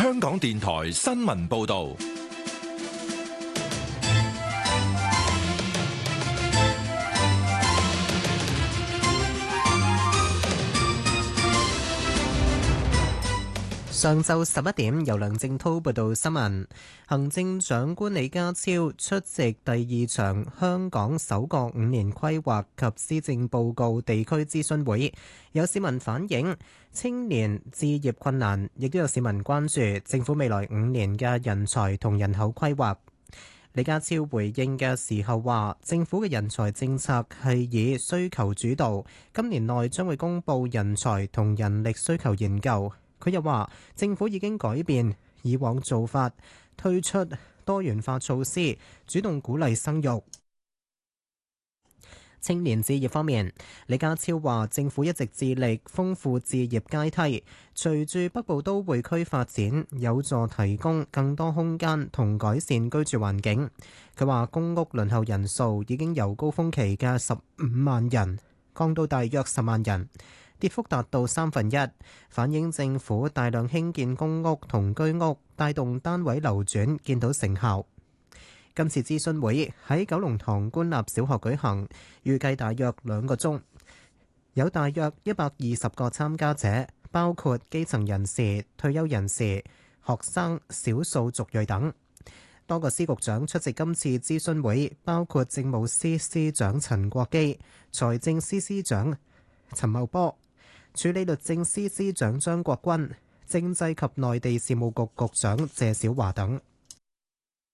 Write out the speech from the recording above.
香港電台新聞報道。 上晝11點，由梁正滔報道新聞。行政長官李家超出席第二場香港首個5年規劃及施政報告地區諮詢會，有市民反映青年置業困難，亦都有市民關注政府未來5年嘅人才同人口規劃。李家超回應嘅時候話，政府嘅人才政策係以需求主導，今年內將會公布人才同人力需求研究。佢又話，政府已經改變以往做法，推出多元化措施，主動鼓勵生育。青年置業方面，李家超話，政府一直致力豐富置業階梯，隨住北部都會區發展，有助提供更多空間同改善居住環境。佢話，公屋輪候人數已經由高峰期嘅15萬人降到大約10萬人，跌幅達到1/3，反映政府大量興建公屋同居屋，帶動單位流轉，見到成效。今次諮詢會喺九龍塘官立小學舉行，預計大約2個鐘，有大約120個參加者，包括基層人士、退休人士、學生、少數族裔等。多個司局長出席今次諮詢會，包括政務司司長陳國基、財政司司長陳茂波、署理律政司司長張國軍、政制及內地事務局局長謝小華等。